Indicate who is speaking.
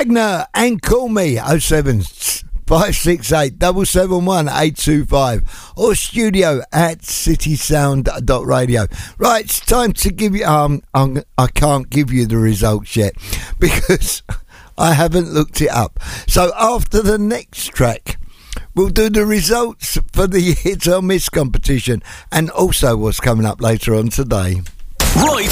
Speaker 1: Wagner and Call Me 07568 771 825 or studio@citysound.radio. Right, it's time to give you I can't give you the results yet because I haven't looked it up. So after the next track we'll do the results for the Hit or Miss competition and also what's coming up later on today.
Speaker 2: Right